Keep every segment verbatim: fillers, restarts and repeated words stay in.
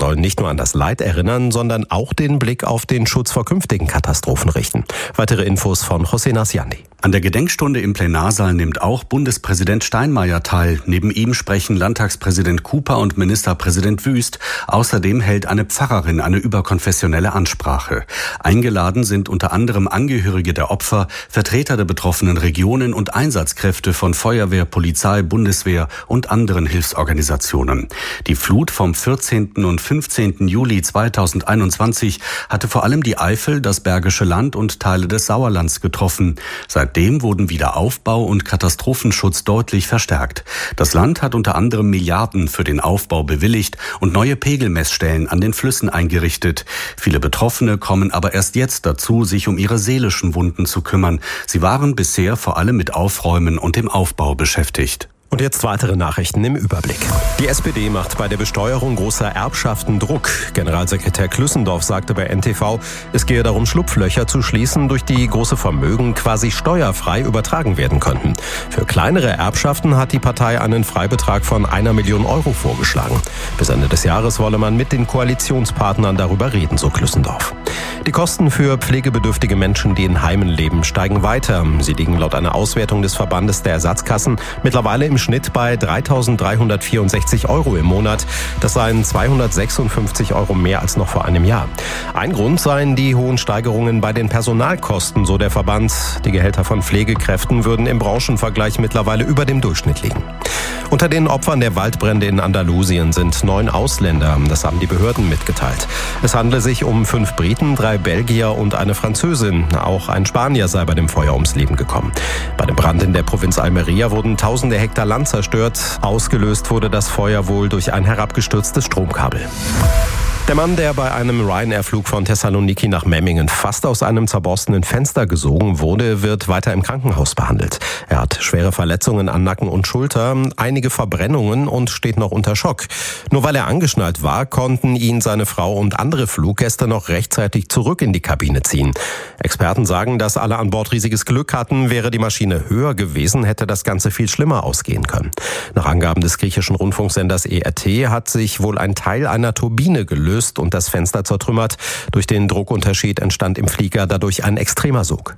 sollen nicht nur an das Leid erinnern, sondern auch den Blick auf den Schutz vor künftigen Katastrophen richten. Weitere Infos von José Nasiandi. An der Gedenkstunde im Plenarsaal nimmt auch Bundespräsident Steinmeier teil. Neben ihm sprechen Landtagspräsident Cooper und Ministerpräsident Wüst. Außerdem hält eine Pfarrerin eine überkonfessionelle Ansprache. Eingeladen sind unter anderem Angehörige der Opfer, Vertreter der betroffenen Regionen und Einsatzkräfte von Feuerwehr, Polizei, Bundeswehr und anderen Hilfsorganisationen. Die Flut vom vierzehnten und fünfzehnten Juli zweitausendeinundzwanzig hatte vor allem die Eifel, das Bergische Land und Teile des Sauerlands getroffen. Seitdem wurden Wiederaufbau und Katastrophenschutz deutlich verstärkt. Das Land hat unter anderem Milliarden für den Aufbau bewilligt und neue Pegelmessstellen an den Flüssen eingerichtet. Viele Betroffene kommen aber erst jetzt dazu, sich um ihre seelischen Wunden zu kümmern. Sie waren bisher vor allem mit Aufräumen und dem Aufbau beschäftigt. Und jetzt weitere Nachrichten im Überblick. Die S P D macht bei der Besteuerung großer Erbschaften Druck. Generalsekretär Klüssendorf sagte bei N T V, es gehe darum, Schlupflöcher zu schließen, durch die große Vermögen quasi steuerfrei übertragen werden könnten. Für kleinere Erbschaften hat die Partei einen Freibetrag von einer Million Euro vorgeschlagen. Bis Ende des Jahres wolle man mit den Koalitionspartnern darüber reden, so Klüssendorf. Die Kosten für pflegebedürftige Menschen, die in Heimen leben, steigen weiter. Sie liegen laut einer Auswertung des Verbandes der Ersatzkassen mittlerweile im Schnitt bei dreitausenddreihundertvierundsechzig Euro im Monat. Das seien zweihundertsechsundfünfzig Euro mehr als noch vor einem Jahr. Ein Grund seien die hohen Steigerungen bei den Personalkosten, so der Verband. Die Gehälter von Pflegekräften würden im Branchenvergleich mittlerweile über dem Durchschnitt liegen. Unter den Opfern der Waldbrände in Andalusien sind neun Ausländer. Das haben die Behörden mitgeteilt. Es handle sich um fünf Briten, drei Belgier und eine Französin. Auch ein Spanier sei bei dem Feuer ums Leben gekommen. Bei dem Brand in der Provinz Almería wurden tausende Hektar Land zerstört. Ausgelöst wurde das Feuer wohl durch ein herabgestürztes Stromkabel. Der Mann, der bei einem Ryanair-Flug von Thessaloniki nach Memmingen fast aus einem zerborstenen Fenster gesogen wurde, wird weiter im Krankenhaus behandelt. Er hat schwere Verletzungen an Nacken und Schulter, einige Verbrennungen und steht noch unter Schock. Nur weil er angeschnallt war, konnten ihn seine Frau und andere Fluggäste noch rechtzeitig zurück in die Kabine ziehen. Experten sagen, dass alle an Bord riesiges Glück hatten. Wäre die Maschine höher gewesen, hätte das Ganze viel schlimmer ausgehen können. Nach Angaben des griechischen Rundfunksenders E R T hat sich wohl ein Teil einer Turbine gelöst und das Fenster zertrümmert. Durch den Druckunterschied entstand im Flieger dadurch ein extremer Sog.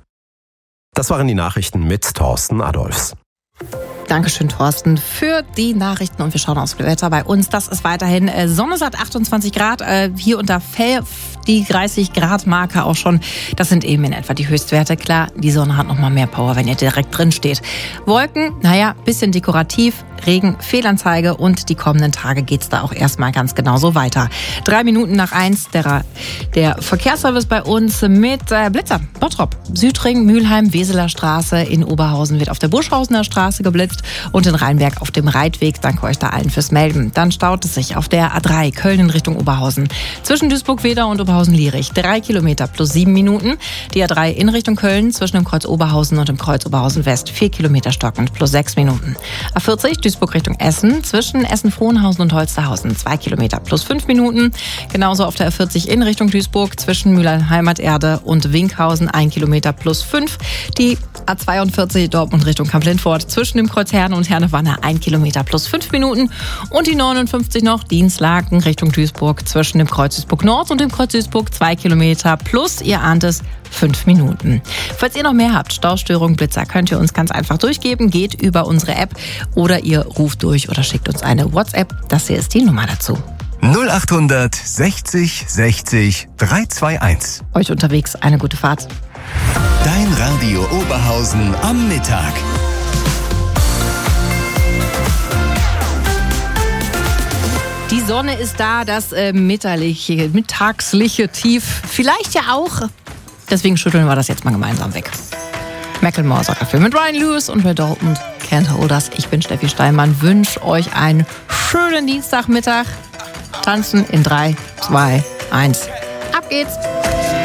Das waren die Nachrichten mit Thorsten Adolfs. Dankeschön, Thorsten, für die Nachrichten. Und wir schauen aufs Wetter bei uns. Das ist weiterhin äh, Sonne, satt achtundzwanzig Grad. Äh, hier unter Fell die dreißig Grad Marke auch schon. Das sind eben in etwa die Höchstwerte. Klar, die Sonne hat noch mal mehr Power, wenn ihr direkt drin steht. Wolken, naja, bisschen dekorativ. Regen, Fehlanzeige und die kommenden Tage geht's da auch erstmal ganz genauso weiter. Drei Minuten nach eins, der, der Verkehrsservice bei uns mit äh, Blitzer, Bottrop, Südring, Mülheim, Weseler Straße, in Oberhausen wird auf der Buschhausener Straße geblitzt und in Rheinberg auf dem Reitweg. Danke euch da allen fürs Melden. Dann staut es sich auf der A drei Köln in Richtung Oberhausen. Zwischen Duisburg-Wedau und Oberhausen-Lierich drei Kilometer plus sieben Minuten. Die A drei in Richtung Köln zwischen dem Kreuz Oberhausen und dem Kreuz Oberhausen West vier Kilometer stockend plus sechs Minuten. A vierzig Duisburg Richtung Essen zwischen Essen-Frohnhausen und Holsterhausen zwei Kilometer plus fünf Minuten. Genauso auf der A vierzig in Richtung Duisburg zwischen Mülheim-Heimaterde und Winkhausen ein Kilometer plus fünf. Die A zweiundvierzig Dortmund Richtung Kamp-Lindfort zwischen dem Kreuz Herne und Herne-Wanne ein Kilometer plus fünf Minuten. Und die neunundfünfzig noch Dienstlaken Richtung Duisburg zwischen dem Kreuz Duisburg Nord und dem Kreuz Duisburg zwei Kilometer plus, ihr ahnt es, fünf Minuten. Falls ihr noch mehr habt, Staustörungen, Blitzer, könnt ihr uns ganz einfach durchgeben. Geht über unsere App oder ihr ruft durch oder schickt uns eine WhatsApp. Das hier ist die Nummer dazu. null acht sechzig sechzig dreihundertzweiundundzwanzig. Euch unterwegs eine gute Fahrt. Dein Radio Oberhausen am Mittag. Die Sonne ist da, das äh, mittagliche, mittagsliche Tief. Vielleicht ja auch. Deswegen schütteln wir das jetzt mal gemeinsam weg. Macklemore sorgt dafür mit Ryan Lewis und Red Dalton. Can't Hold Us. Ich bin Steffi Steinmann. Wünsche euch einen schönen Dienstagmittag. Tanzen in drei, zwei, eins. Ab geht's.